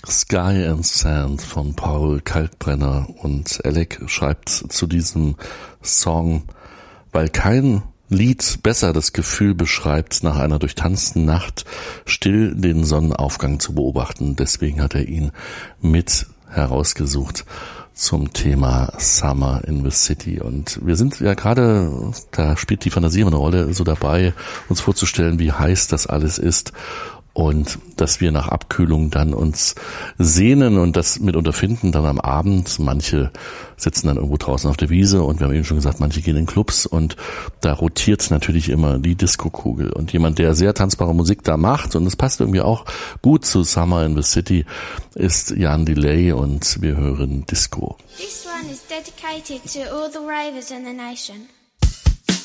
Sky and Sand von Paul Kalkbrenner, und Alec schreibt zu diesem Song, weil kein Lied besser das Gefühl beschreibt, nach einer durchtanzten Nacht still den Sonnenaufgang zu beobachten. Deswegen hat er ihn mit herausgesucht zum Thema Summer in the City. Und wir sind ja gerade, da spielt die Fantasie immer eine Rolle, so dabei, uns vorzustellen, wie heiß das alles ist. Und dass wir nach Abkühlung dann uns sehnen und das mitunter finden dann am Abend. Manche sitzen dann irgendwo draußen auf der Wiese und wir haben eben schon gesagt, manche gehen in Clubs, und da rotiert natürlich immer die Diskokugel. Und jemand, der sehr tanzbare Musik da macht, und das passt irgendwie auch gut zu Summer in the City, ist Jan Delay, und wir hören Disco. This one is dedicated to all the ravers in the nation.